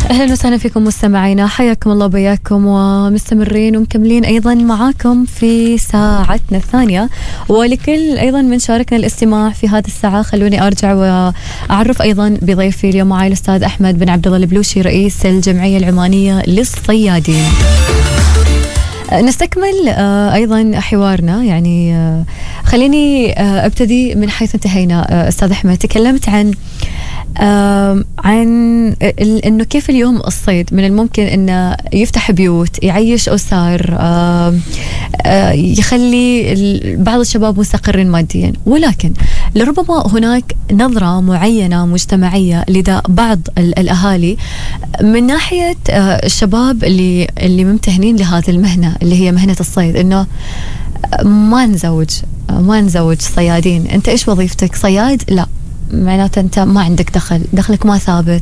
أهلا وسهلا فيكم مستمعينا، حياكم الله بياكم ومستمرين ومكملين أيضا معاكم في ساعتنا الثانية. ولكل أيضا من شاركنا الاستماع في هذه الساعة خلوني أرجع وأعرف أيضا بضيفي اليوم معي الأستاذ أحمد بن عبد الله البلوشي رئيس الجمعية العمانية للصيادين. نستكمل أيضا حوارنا، يعني خليني أبتدي من حيث انتهينا. أستاذ أحمد، تكلمت عن إنه كيف اليوم الصيد من الممكن إنه يفتح بيوت، يعيش أسر، يخلي بعض الشباب مستقرين ماديا، ولكن لربما هناك نظرة معينة مجتمعية لدى بعض الأهالي من ناحية الشباب اللي ممتهنين لهذه المهنة اللي هي مهنة الصيد، إنه ما نزوج صيادين. أنت إيش وظيفتك؟ صياد؟ لا، معناته أنت ما عندك دخلك ما ثابت،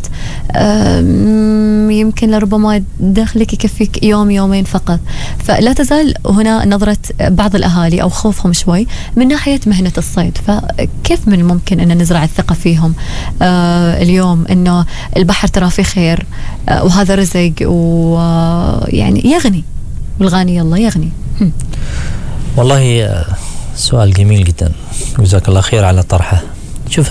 يمكن لربما دخلك يكفيك يوم يومين فقط. فلا تزال هنا نظرة بعض الأهالي أو خوفهم شوي من ناحية مهنة الصيد. فكيف من الممكن أن نزرع الثقة فيهم اليوم أنه البحر ترى فيه خير وهذا رزق ويعني يغني، والغني الله يغني؟ والله سؤال جميل جدا، جزاك الله خير على طرحه. شوف،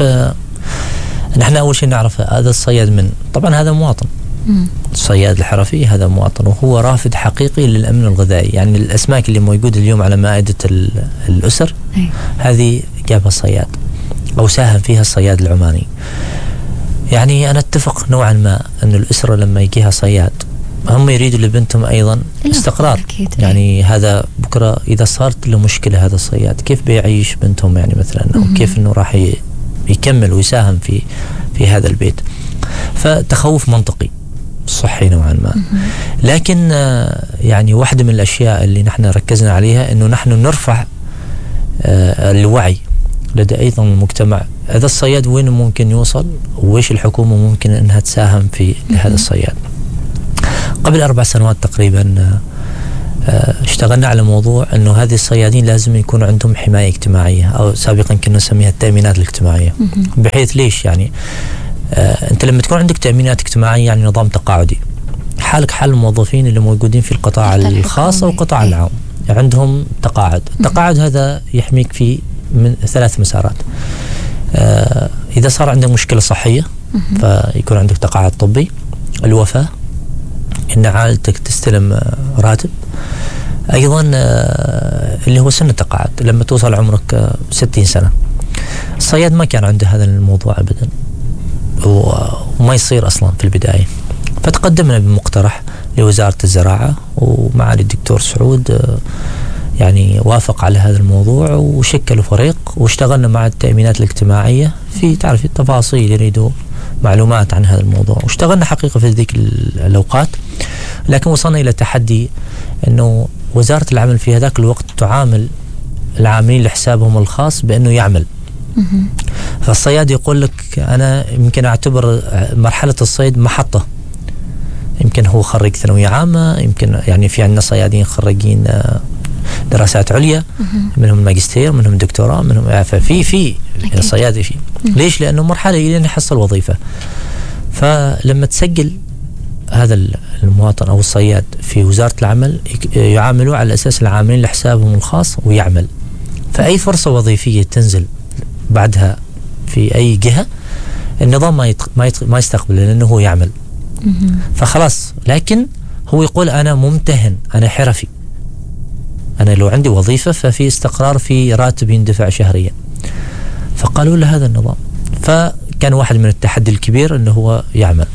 نحن أول شيء نعرف هذا الصياد طبعا هذا مواطن، الصياد الحرفي هذا مواطن وهو رافد حقيقي للأمن الغذائي. يعني الأسماك اللي موجودة اليوم على مائدة الأسر هذه جابها الصياد أو ساهم فيها الصياد العماني. يعني أنا أتفق نوعا ما أن الأسرة لما يجيها صياد هم يريدوا لبنتهم أيضا استقرار. يعني هذا بكرة إذا صارت له مشكلة هذا الصياد كيف بيعيش بنتهم، يعني مثلا، أو كيف أنه راح يكمل ويساهم في هذا البيت. فتخوف منطقي صحي نوعا ما. لكن يعني واحدة من الأشياء اللي نحن ركزنا عليها أنه نحن نرفع الوعي لدى أيضا المجتمع. هذا الصياد وين ممكن يوصل وإيش الحكومة ممكن أنها تساهم في هذا الصياد. قبل 4 سنوات تقريبا اشتغلنا على موضوع أنه هذه الصيادين لازم يكون عندهم حماية اجتماعية، أو سابقا كنا نسميها التأمينات الاجتماعية. بحيث ليش؟ يعني أنت لما تكون عندك تأمينات اجتماعية يعني نظام تقاعدي، حالك حال الموظفين اللي موجودين في القطاع الخاص أو القطاع العام عندهم تقاعد. التقاعد هذا يحميك في من 3 مسارات. إذا صار عندك مشكلة صحية فيكون عندك تقاعد طبي، الوفاة، إن عائلتك تستلم راتب، أيضا اللي هو سن التقاعد لما توصل عمرك 60 سنة. الصياد ما كان عنده هذا الموضوع أبدا وما يصير أصلا في البداية. فتقدمنا بمقترح لوزارة الزراعة ومعالي الدكتور سعود يعني وافق على هذا الموضوع وشكلوا فريق واشتغلنا مع التأمينات الاجتماعية في تعرف التفاصيل، يريدوا معلومات عن هذا الموضوع، واشتغلنا حقيقة في ذيك الأوقات. لكن وصلنا إلى تحدي أنه وزارة العمل في هذاك الوقت تعامل العاملين لحسابهم الخاص بأنه يعمل. فالصياد يقول لك أنا يمكن أعتبر مرحلة الصيد محطة، يمكن هو خريج ثانوية عامة، يمكن يعني في عندنا صيادين خريجين دراسات عليا، منهم ماجستير، منهم دكتوراه، منهم في الصيادي فيه. ليش؟ لأنه مرحلة إلى أن يحصل وظيفة. فلما تسجل هذا المواطن أو الصياد في وزارة العمل يعاملوا على أساس العاملين لحسابهم الخاص ويعمل. فأي فرصة وظيفية تنزل بعدها في أي جهة النظام ما يستقبل لأنه هو يعمل. فخلاص، لكن هو يقول أنا ممتهن، أنا حرفي، أنا لو عندي وظيفة ففي استقرار، في راتب يندفع شهريا. فقالوا له هذا النظام. فكان واحد من التحدي الكبير أنه هو يعمل.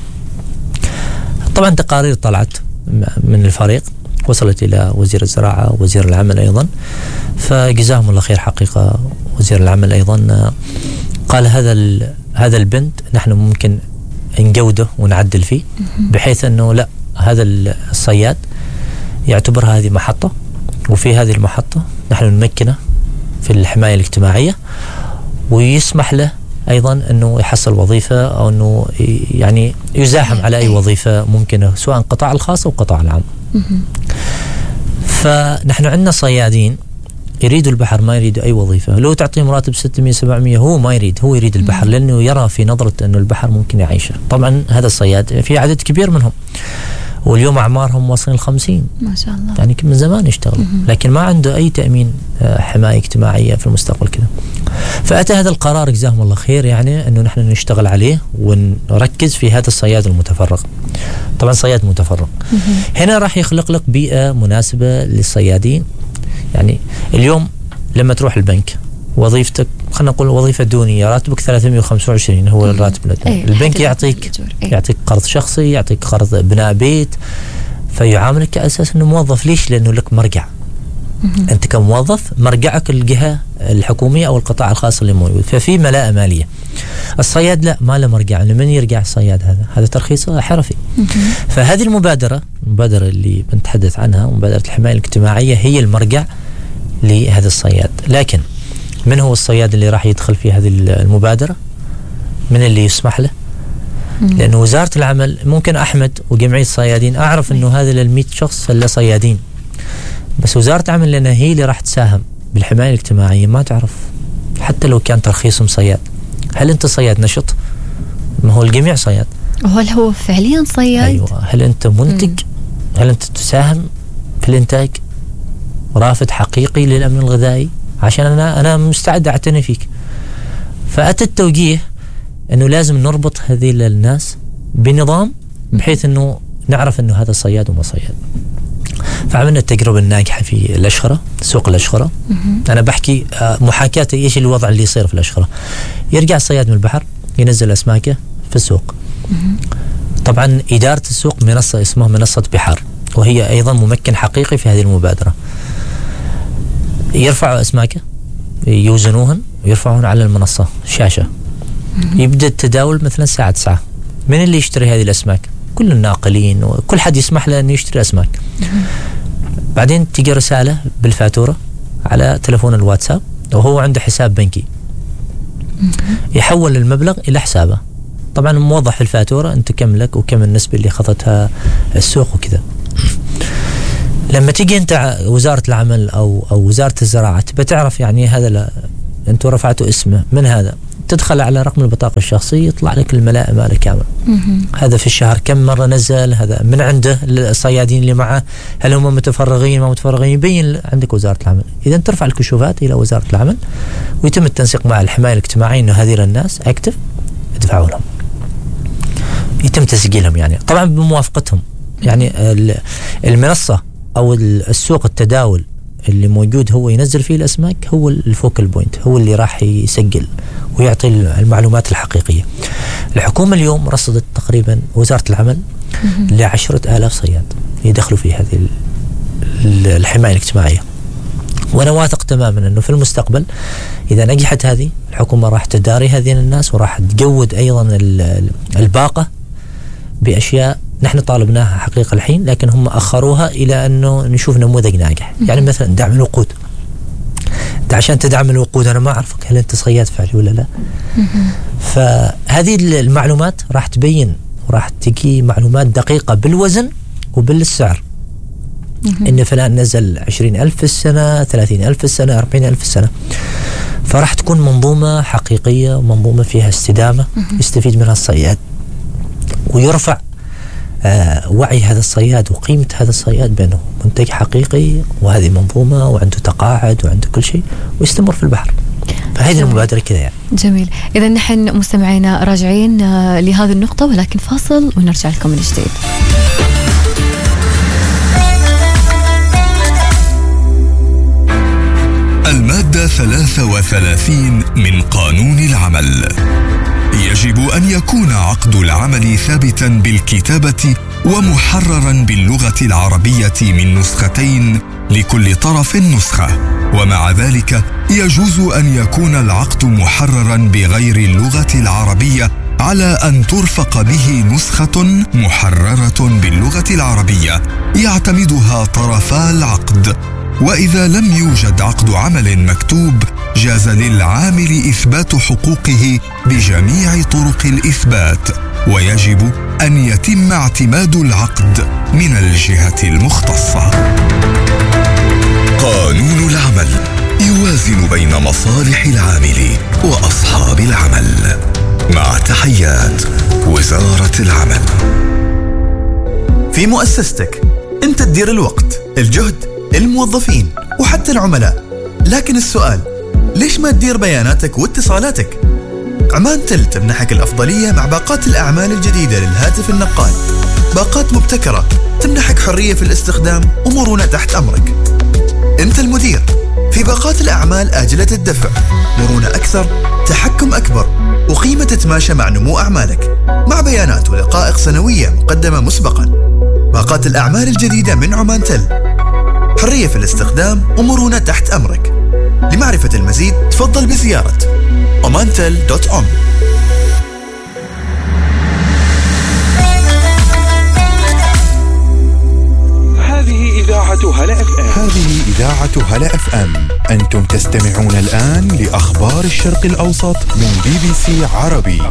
طبعا تقارير طلعت من الفريق وصلت إلى وزير الزراعة ووزير العمل أيضا، فجزاهم الله خير حقيقة. وزير العمل أيضا قال هذا البند نحن ممكن نجوده ونعدل فيه بحيث أنه لا، هذا الصياد يعتبر هذه محطة، وفي هذه المحطة نحن نمكنه في الحماية الاجتماعية ويسمح له أيضا أنه يحصل وظيفة أو أنه يعني يزاحم على أي وظيفة ممكنة سواء قطاع الخاص أو قطاع العام. فنحن عندنا صيادين يريد البحر، ما يريد أي وظيفة. لو تعطيه مراتب 600-700 هو ما يريد، هو يريد البحر لأنه يرى في نظرة أنه البحر ممكن يعيشه. طبعا هذا الصياد في عدد كبير منهم، واليوم أعمارهم واصلين 50 ما شاء الله، يعني من زمان يشتغل، لكن ما عنده أي تأمين حماية اجتماعية في المستقبل كذا. فأتى هذا القرار جزاهم الله خير يعني أنه نحن نشتغل عليه ونركز في هذا الصياد المتفرغ. طبعا صياد متفرغ هنا راح يخلق لك بيئة مناسبة للصيادين. يعني اليوم لما تروح البنك وظيفتك خلينا نقول وظيفة دونية، راتبك 325 هو الراتب الأدنى. البنك يعطيك قرض شخصي، يعطيك قرض بناء بيت، فيعاملك كأساس أنه موظف. ليش؟ لأنه لك مرجع. أنت كموظف مرجعك الجهة الحكومية أو القطاع الخاص اللي موجود، ففي ملاءة مالية. الصياد لا، ما له مرجع. لمن يرجع الصياد؟ هذا ترخيصه حرفي. فهذه المبادرة اللي بنتحدث عنها، مبادرة الحماية الاجتماعية، هي المرجع لهذا الصياد. لكن من هو الصياد اللي راح يدخل في هذه المبادرة؟ من اللي يسمح له؟ لأنه وزارة العمل ممكن أحمد وجمعية الصيادين أعرف أنه هذا لل100 شخص اللي صيادين، بس وزارة العمل لأنها هي اللي راح تساهم بالحماية الاجتماعية ما تعرف حتى لو كان ترخيصهم صياد. هل أنت صياد نشط؟ ما هو الجميع صياد. وهل هو فعليا صياد؟ أيوة. هل أنت منتج؟ هل أنت تساهم في الإنتاج؟ رافد حقيقي للأمن الغذائي؟ عشان أنا مستعد أعتني فيك. فأتى التوجيه أنه لازم نربط هذه الناس بنظام بحيث أنه نعرف أنه هذا صياد وما صياد. فعملنا التجربة الناجحة في الأشخرة، سوق الأشخرة. أنا بحكي محاكاة إيش الوضع اللي يصير في الأشخرة. يرجع الصياد من البحر ينزل أسماكه في السوق. طبعا إدارة السوق منصة اسمها منصة بحار، وهي أيضا ممكن حقيقي في هذه المبادرة. يرفعوا أسماكه، يوزنوهن ويرفعوهن على المنصة شاشة. يبدأ التداول مثلا الساعة 9. من اللي يشتري هذه الأسماك؟ كل الناقلين وكل حد يسمح له أنه يشتري أسماك. بعدين تجي رسالة بالفاتورة على تلفون الواتساب، وهو عنده حساب بنكي يحول المبلغ إلى حسابه. طبعا موضح في الفاتورة أنت كم لك وكم النسبة اللي أخذتها السوق وكذا. لما تيجي أنت وزارة العمل أو وزارة الزراعة بتعرف يعني هذا أنتوا رفعتوا اسمه من هذا، تدخل على رقم البطاقة الشخصية يطلع لك الملاءة ماله كامل. هذا في الشهر كم مرة نزل، هذا من عنده الصيادين اللي معه، هل هم متفرغين ما متفرغين، يبين عندك وزارة العمل. إذا ترفع الكشوفات إلى وزارة العمل ويتم التنسيق مع الحماية الاجتماعية إنه هذه الناس أكتف، ادفعوا لهم، يتم تسجيلهم يعني طبعا بموافقتهم. يعني المنصة أو السوق التداول اللي موجود هو ينزل فيه الأسماك، هو الفوكال بوينت، هو اللي راح يسجل ويعطي المعلومات الحقيقية. الحكومة اليوم رصدت تقريبا وزارة العمل ل10,000 صياد يدخلوا في هذه الحماية الاجتماعية. وأنا واثق تماما أنه في المستقبل إذا نجحت هذه الحكومة راح تداري هذه الناس وراح تجود أيضا الباقة بأشياء نحن طالبناها حقيقة الحين، لكن هم أخروها إلى أنه نشوف نموذج ناجح. يعني مثلا دعم الوقود. أنت عشان تدعم الوقود أنا ما أعرفك هل أنت صياد فعلي ولا لا. فهذه المعلومات راح تبين وراح تجي معلومات دقيقة بالوزن وبالسعر. إن فلان نزل 20,000 في السنة، 30,000 في السنة، 40,000 في السنة. فراح تكون منظومة حقيقية، منظومة فيها استدامة يستفيد منها الصياد ويرفع وعي هذا الصياد وقيمة هذا الصياد بأنه منتج حقيقي وهذه منظومة وعنده تقاعد وعنده كل شيء ويستمر في البحر. فهذه المبادرة كذا يعني. جميل. إذا نحن مستمعينا راجعين لهذه النقطة، ولكن فاصل ونرجع لكم من جديد. المادة 33 من قانون العمل: يجب أن يكون عقد العمل ثابتا بالكتابة ومحررا باللغة العربية من نسختين لكل طرف نسخة، ومع ذلك يجوز أن يكون العقد محررا بغير اللغة العربية على أن ترفق به نسخة محررة باللغة العربية يعتمدها طرفا العقد. وإذا لم يوجد عقد عمل مكتوب جاز للعامل إثبات حقوقه بجميع طرق الإثبات، ويجب أن يتم اعتماد العقد من الجهة المختصة. قانون العمل يوازن بين مصالح العامل وأصحاب العمل. مع تحيات وزارة العمل. في مؤسستك أنت تدير الوقت، الجهد، الموظفين وحتى العملاء، لكن السؤال ليش ما تدير بياناتك واتصالاتك؟ عمان تل تمنحك الأفضلية مع باقات الأعمال الجديدة للهاتف النقال. باقات مبتكرة تمنحك حرية في الاستخدام ومرونة تحت أمرك. أنت المدير في باقات الأعمال آجلة الدفع، مرونة أكثر، تحكم أكبر، وقيمة تتماشى مع نمو أعمالك، مع بيانات ودقائق سنوية مقدمة مسبقا. باقات الأعمال الجديدة من عمان تل، حرية في الاستخدام ومرونة تحت أمرك. لمعرفة المزيد تفضل بزيارة omantel.com. هذه إذاعة هلا اف ام. أنتم تستمعون الآن لأخبار الشرق الأوسط من BBC عربي.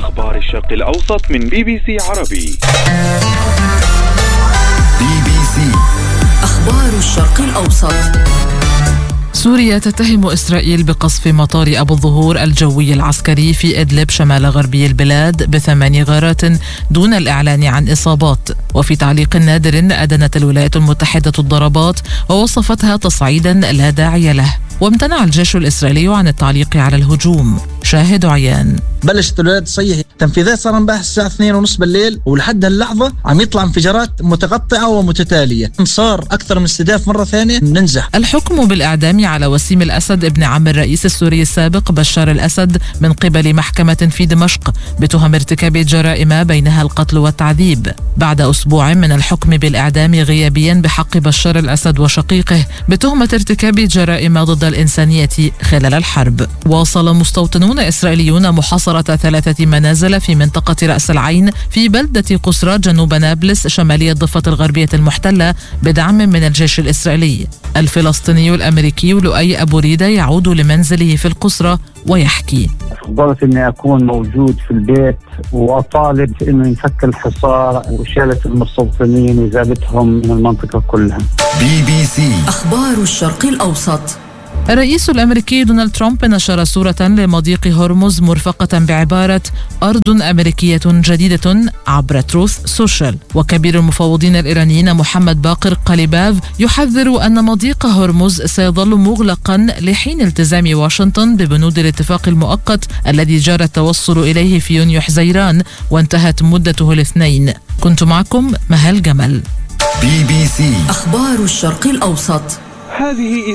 BBC أخبار الشرق الأوسط. سوريا تتهم إسرائيل بقصف مطار أبو الظهور الجوي العسكري في إدلب شمال غربي البلاد ب8 غارات دون الإعلان عن إصابات. وفي تعليق نادر أدانت الولايات المتحدة الضربات ووصفتها تصعيدا لا داعي له. وامتنع الجيش الإسرائيلي عن التعليق على الهجوم. شاهد عيان. بلشت الولايات تصيح تنفيذات صار امبارح الساعة 2:30 بالليل، ولحد هاللحظة عم يطلع انفجارات متقطعة ومتتالية. صار أكثر من استهداف مرة ثانية ننزح. الحكم بالإعدام على وسيم الأسد ابن عم الرئيس السوري السابق بشار الأسد من قبل محكمة في دمشق بتهم ارتكاب جرائم بينها القتل والتعذيب، بعد أسبوع من الحكم بالإعدام غيابيا بحق بشار الأسد وشقيقه بتهمة ارتكاب جرائم ضد الإنسانية خلال الحرب. واصل مستوطنون إسرائيليون محاصرة 3 منازل في منطقة رأس العين في بلدة قسرى جنوب نابلس شمالية الضفة الغربية المحتلة بدعم من الجيش الإسرائيلي. الفلسطيني الأمريكي لؤي أبو ريدة يعود لمنزله في القسرى ويحكي: فضلت اني اكون موجود في البيت واطالب انه ينفك الحصار وشالة المستوطنين وإزالتهم من المنطقة كلها. BBC أخبار الشرق الأوسط. الرئيس الأمريكي دونالد ترامب نشر صورة لمضيق هرمز مرفقة بعبارة أرض أمريكية جديدة عبر تروث سوشيال. وكبير المفوضين الإيرانيين محمد باقر قليباف يحذر أن مضيق هرمز سيظل مغلقا لحين التزام واشنطن ببنود الاتفاق المؤقت الذي جرى التوصل إليه في يونيو حزيران وانتهت مدته الاثنين. كنت معكم مهال جمل. BBC أخبار الشرق الأوسط. هذه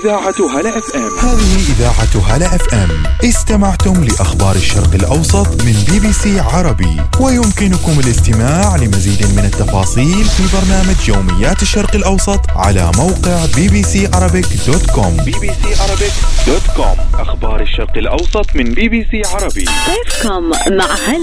إذاعة هلا اف ام. استمعتم لأخبار الشرق الأوسط من BBC عربي، ويمكنكم الاستماع لمزيد من التفاصيل في برنامج يوميات الشرق الأوسط على موقع bbcarabic.com. أخبار الشرق الأوسط من BBC عربي. ضيفكم مع هلا